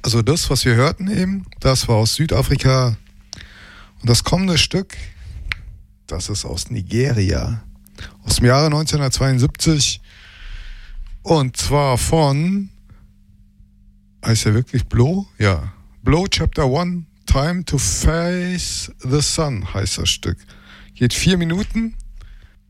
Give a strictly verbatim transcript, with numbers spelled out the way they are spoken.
Also das, was wir hörten eben, das war aus Südafrika. Und das kommende Stück, das ist aus Nigeria. Aus dem Jahre neunzehnhundertzweiundsiebzig. Und zwar von, heißt er wirklich Blow? Ja. Blow Chapter One, Time to Face the Sun heißt das Stück. Geht vier Minuten.